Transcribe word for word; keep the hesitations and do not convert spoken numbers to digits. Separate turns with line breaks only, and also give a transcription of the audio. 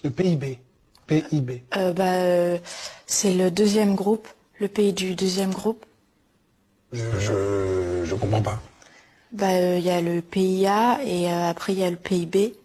Le P I B. P I B.
Euh, bah, euh, c'est le deuxième groupe, le pays du deuxième groupe.
Je, je, je comprends pas.
Bah, il euh, y a le P I A et euh, après il y a le P I B.